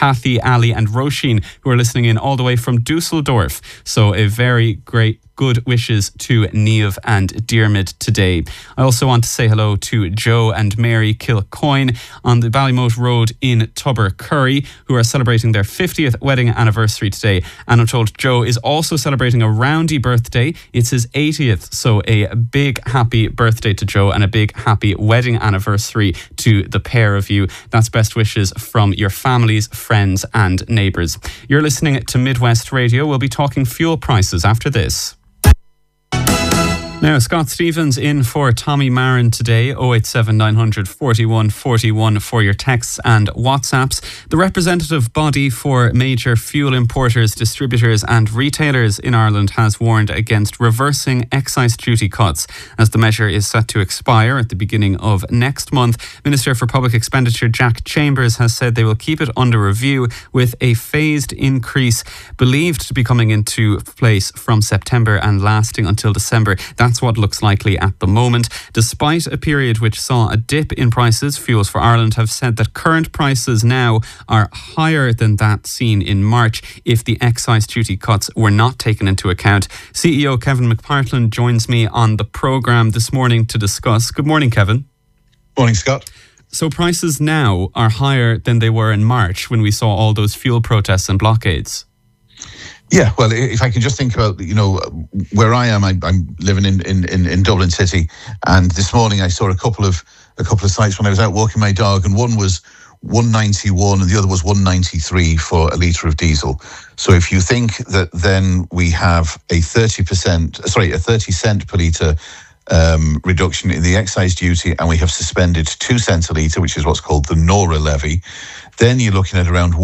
Kathy, Ali and Roisin, who are listening in all the way from Dusseldorf. So a very great good wishes to Niamh and Diarmid today. I also want to say hello to Joe and Mary Kilcoyne on the Ballymote Road in Tubbercurry, who are celebrating their 50th wedding anniversary today. And I'm told Joe is also celebrating a roundy birthday. It's his 80th. So a big happy birthday to Joe and a big happy wedding anniversary to the pair of you. That's best wishes from your families, friends and neighbours. You're listening to Midwest Radio. We'll be talking fuel prices after this. Now, Scott Stevens in for Tommy Marin today, 087 900 41 41 for your texts and WhatsApps. The representative body for major fuel importers, distributors and retailers in Ireland has warned against reversing excise duty cuts as the measure is set to expire at the beginning of next month. Minister for Public Expenditure Jack Chambers has said they will keep it under review with a phased increase believed to be coming into place from September and lasting until December. That's what looks likely at the moment. Despite a period which saw a dip in prices, Fuels for Ireland have said that current prices now are higher than that seen in March if the excise duty cuts were not taken into account. CEO Kevin McPartland joins me on the programme this morning to discuss. Good morning, Kevin. Morning, Scott. So prices now are higher than they were in March when we saw all those fuel protests and blockades. Yeah, well, if I can just think about, where I am, I'm living in Dublin City, and this morning I saw a couple of sites when I was out walking my dog, and one was 191 and the other was 193 for a litre of diesel. So if you think that then we have a 30 cent per litre reduction in the excise duty, and we have suspended 2 cents a litre, which is what's called the Nora levy, then you're looking at around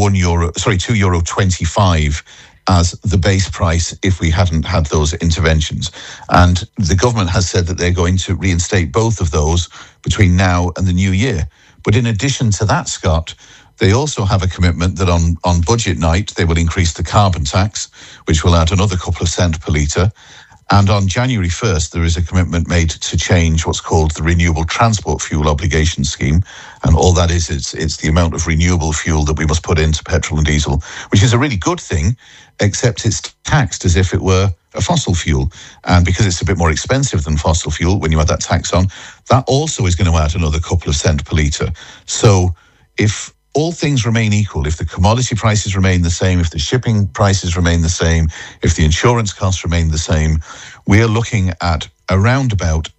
€2.25 as the base price if we hadn't had those interventions. And the government has said that they're going to reinstate both of those between now and the new year. But in addition to that, Scott, they also have a commitment that on budget night, they will increase the carbon tax, which will add another couple of cents per litre. And on January 1st, there is a commitment made to change what's called the Renewable Transport Fuel Obligation Scheme. And all that is, it's the amount of renewable fuel that we must put into petrol and diesel, which is a really good thing, except it's taxed as if it were a fossil fuel. And because it's a bit more expensive than fossil fuel, when you add that tax on, that also is going to add another couple of cents per litre. So if all things remain equal, if the commodity prices remain the same, if the shipping prices remain the same, if the insurance costs remain the same, we are looking at around about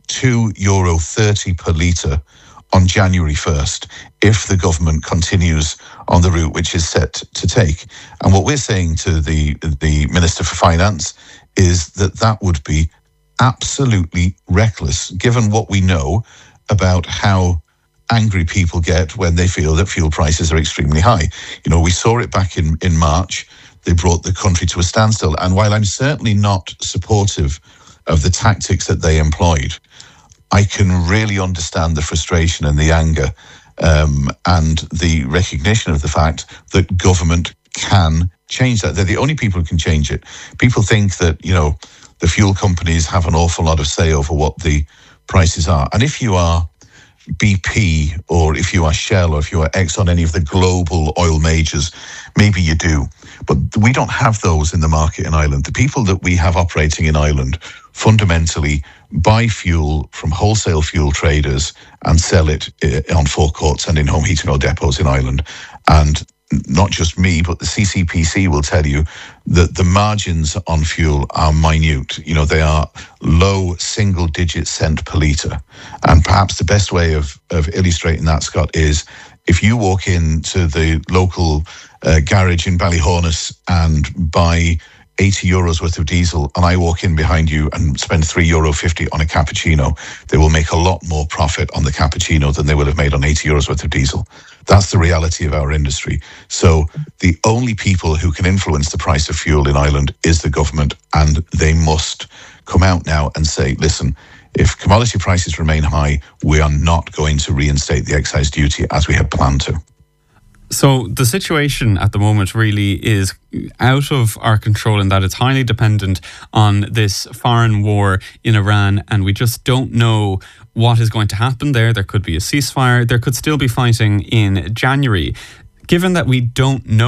€2.30 per litre on January 1st if the government continues on the route which is set to take. And what we're saying to the Minister for Finance is that would be absolutely reckless, given what we know about how angry people get when they feel that fuel prices are extremely high. We saw it back in March. They brought the country to a standstill. And while I'm certainly not supportive of the tactics that they employed, I can really understand the frustration and the anger and the recognition of the fact that government can change that. They're the only people who can change it. People think that, the fuel companies have an awful lot of say over what the prices are. And if you are BP, or if you are Shell, or if you are Exxon, any of the global oil majors, maybe you do. But we don't have those in the market in Ireland. The people that we have operating in Ireland fundamentally buy fuel from wholesale fuel traders and sell it on forecourts and in home heating oil depots in Ireland. And not just me, but the CCPC will tell you that the margins on fuel are minute. They are low single-digit cent per litre. And perhaps the best way of illustrating that, Scott, is if you walk into the local garage in Ballyhornis and buy €80 worth of diesel, and I walk in behind you and spend €3.50 on a cappuccino, they will make a lot more profit on the cappuccino than they would have made on €80 worth of diesel. That's the reality of our industry. So the only people who can influence the price of fuel in Ireland is the government, and they must come out now and say, listen, if commodity prices remain high, we are not going to reinstate the excise duty as we had planned to. So the situation at the moment really is out of our control in that it's highly dependent on this foreign war in Iran, and we just don't know what is going to happen there. There could be a ceasefire. There could still be fighting in January. Given that we don't know